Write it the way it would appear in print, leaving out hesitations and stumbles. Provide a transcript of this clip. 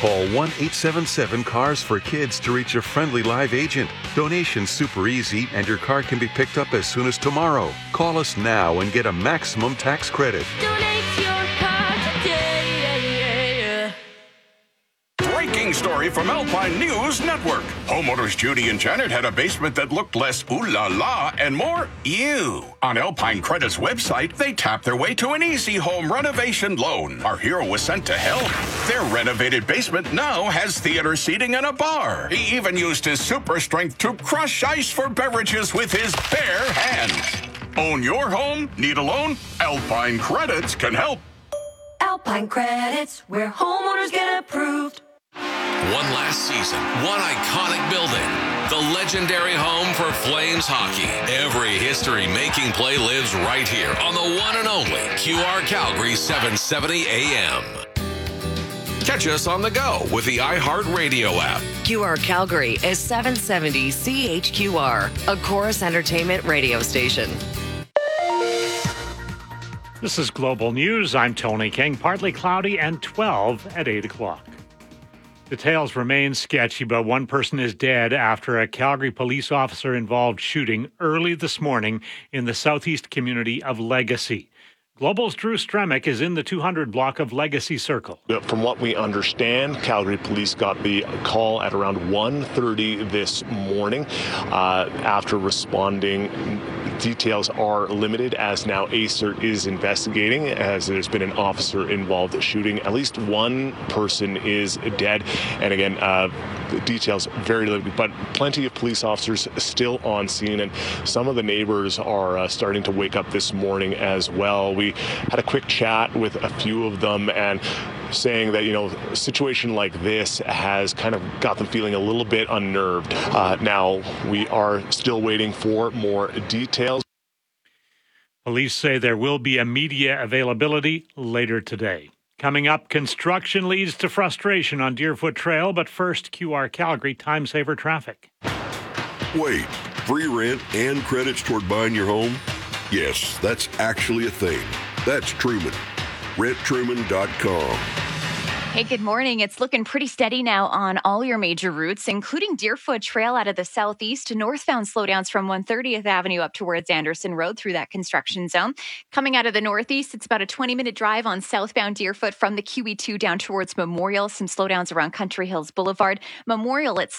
Call 1-877-CARS-FOR-KIDS to reach a friendly live agent. Donation's super easy, and your car can be picked up as soon as tomorrow. Call us now and get a maximum tax credit. Donate your car today. Breaking story from Alpine News Network. Homeowners Judy and Janet had a basement that looked less ooh la la and more ew. On Alpine Credit's website, they tapped their way to an easy home renovation loan. Our hero was sent to help. Their renovated basement now has theater seating and a bar. He even used his super strength to crush ice for beverages with his bare hands. Own your home? Need a loan? Alpine Credits can help. Alpine Credits, where homeowners get approved. One last season, one iconic building, the legendary home for Flames hockey. Every history-making play lives right here on the one and only QR Calgary 770 AM. Catch us on the go with the iHeartRadio app. QR Calgary is 770 CHQR, a Chorus Entertainment radio station. This is Global News. I'm Tony King. Partly cloudy and 12 at 8 o'clock. Details remain sketchy, but one person is dead after a Calgary police officer-involved shooting early this morning in the southeast community of Legacy. Global's Drew Stremick is in the 200 block of Legacy Circle. From what we understand, Calgary police got the call at around 1:30 this morning. After responding, details are limited as now ACER is investigating as there's been an officer involved shooting. At least one person is dead. And again, the details very limited, but plenty of police officers still on scene. And some of the neighbors are starting to wake up this morning as well. We had a quick chat with a few of them and saying that, a situation like this has kind of got them feeling a little bit unnerved. Now, we are still waiting for more details. Police say there will be a media availability later today. Coming up, construction leads to frustration on Deerfoot Trail, but first, QR Calgary Time Saver traffic. Wait, free rent and credits toward buying your home? Yes, that's actually a thing. That's Truman. RentTruman.com. Hey, good morning. It's looking pretty steady now on all your major routes, including Deerfoot Trail out of the southeast. Northbound slowdowns from 130th Avenue up towards Anderson Road through that construction zone. Coming out of the northeast, it's about a 20-minute drive on southbound Deerfoot from the QE2 down towards Memorial. Some slowdowns around Country Hills Boulevard. Memorial, it's